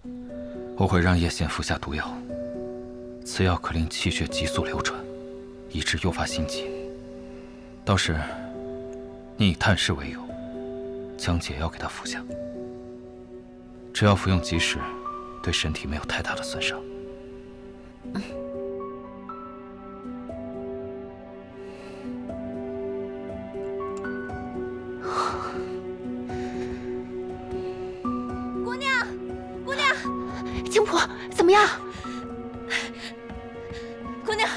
我会让叶县服下毒药，此药可令气血急速流转，以致诱发心悸。到时你以探视为由，将解药给他服下。只要服用及时，对身体没有太大的损伤。 姑娘，姑娘，青浦怎么样？姑娘，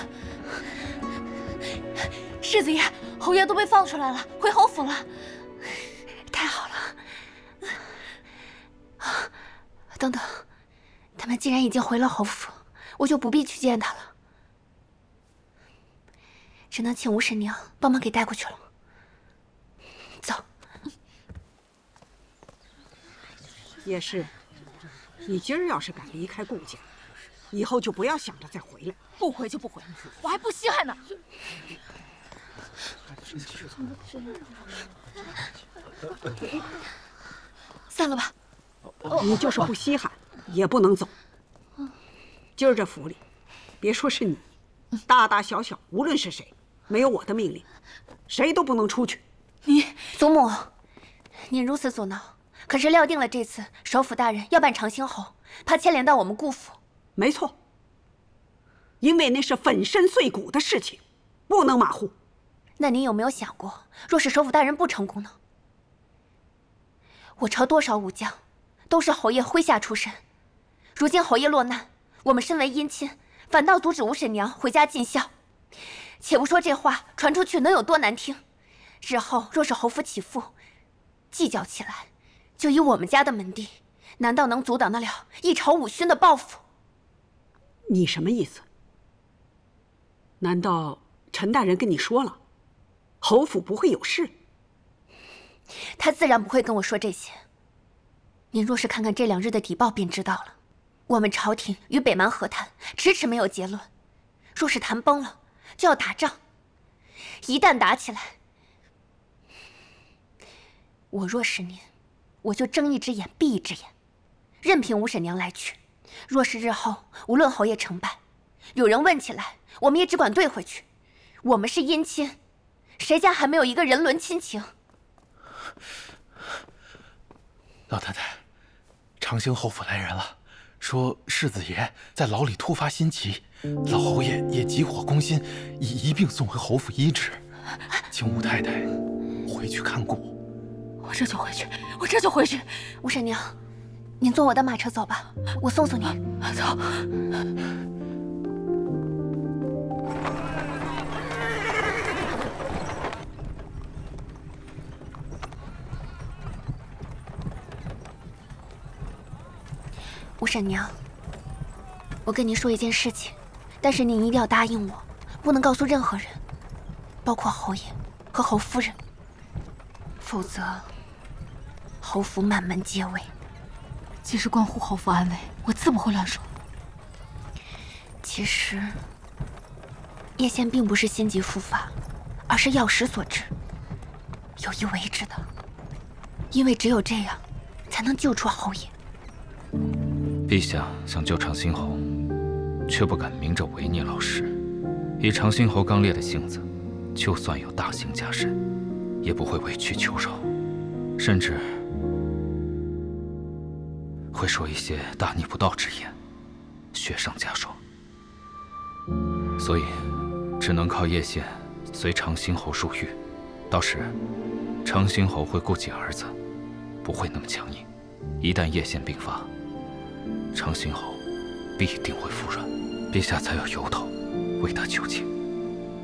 世子爷、侯爷都被放出来了，回侯府了。太好了！等等，他们既然已经回了侯府，我就不必去见他了，只能请吴婶娘帮忙给带过去了。走。 也是，你今儿要是敢离开顾家，以后就不要想着再回来。 不回就不回，我还不稀罕呢。散了吧。 你就是不稀罕，也不能走。今儿这府里，别说是你，大大小小，无论是谁，没有我的命令，谁都不能出去。 你祖母，您如此阻挠，可是料定了这次首府大人要办长兴侯，怕牵连到我们顾府。 没错，因为那是粉身碎骨的事情，不能马虎。 那您有没有想过，若是首府大人不成功呢？我朝多少武将，都是侯爷麾下出身。如今侯爷落难，我们身为姻亲，反倒阻止吴婶娘回家尽孝。且不说这话传出去能有多难听，日后若是侯府起复，计较起来，就以我们家的门第，难道能阻挡得了一朝武勋的报复？ 你什么意思？难道陈大人跟你说了，侯府不会有事？ 他自然不会跟我说这些。您若是看看这2日的邸报便知道了。我们朝廷与北蛮和谈，迟迟没有结论。若是谈崩了，就要打仗。一旦打起来，我若是您，我就睁一只眼闭一只眼，任凭吴婶娘来取。若是日后无论侯爷成败，有人问起来，我们也只管对回去。我们是姻亲，谁家还没有一个人伦亲情？ 老太太，长兴侯府来人了，说世子爷在牢里突发心疾，老侯爷也急火攻心，一并送回侯府医治，请武太太回去看顾。 我这就回去，我这就回去。吴婶娘，您坐我的马车走吧，我送送您。走。吴婶娘，我跟您说一件事情，但是您一定要答应我，不能告诉任何人，包括侯爷和侯夫人，否则侯府满门皆危。 既是关乎侯府安危，我自不会乱说。 其实叶县并不是心急复发，而是药石所致，有意为之的。因为只有这样，才能救出侯爷。 陛下想救长兴侯，却不敢明着违逆老师。以长兴侯刚烈的性子，就算有大刑加身，也不会委曲求饶，甚至会说一些大逆不道之言，雪上加霜。所以，只能靠叶县随长兴侯入狱。到时，长兴侯会顾及儿子，不会那么强硬。一旦叶县病发，长兴侯必定会服软，陛下才有由头为他求情。